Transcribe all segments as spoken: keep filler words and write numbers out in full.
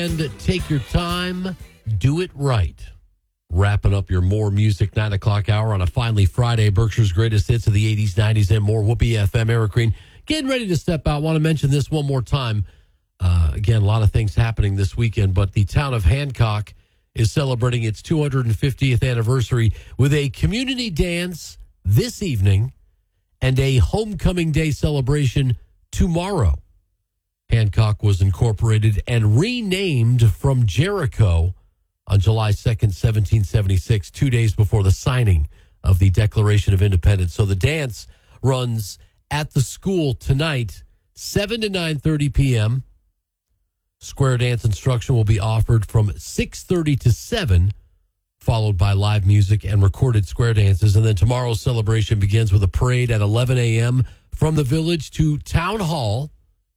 And take your time, do it right. Wrapping up your More Music nine o'clock hour on a finally Friday. Berkshire's greatest hits of the eighties, nineties, and more. Whoopee F M, Eric Green. Getting ready to step out. Want to mention this one more time. Uh, again, a lot of things happening this weekend, but the town of Hancock is celebrating its two hundred fiftieth anniversary with a community dance this evening and a homecoming day celebration tomorrow. Hancock was incorporated and renamed from Jericho on July second, seventeen seventy-six, two days before the signing of the Declaration of Independence. So the dance runs at the school tonight, seven to nine thirty p.m. Square dance instruction will be offered from six thirty to seven, followed by live music and recorded square dances. And then tomorrow's celebration begins with a parade at eleven a.m. from the village to Town Hall.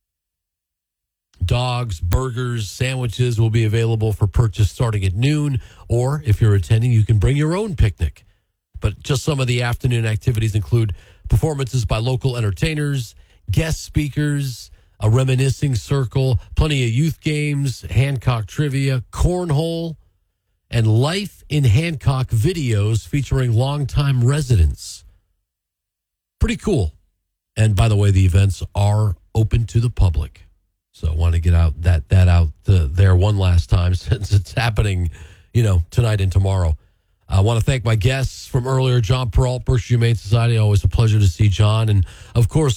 Dogs, burgers, sandwiches will be available for purchase starting at noon, or if you're attending, you can bring your own picnic. But just some of the afternoon activities include performances by local entertainers, guest speakers, a reminiscing circle, plenty of youth games, Hancock trivia, cornhole, and Life in Hancock videos featuring longtime residents. Pretty cool. And by the way, the events are open to the public. So I want to get out that that out uh, there one last time since it's happening, you know, tonight and tomorrow. I want to thank my guests from earlier, John Peralt, Berkshire Humane Society. Always a pleasure to see John. And, of course,